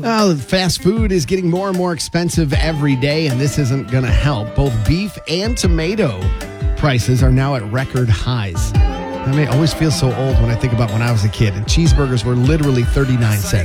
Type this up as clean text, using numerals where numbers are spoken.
Well, fast food is getting more and more expensive every day, and this isn't going to help. Both beef and tomato prices are now at record highs. I mean, it always feels so old when I think about when I was a kid, and cheeseburgers were literally 39 cents.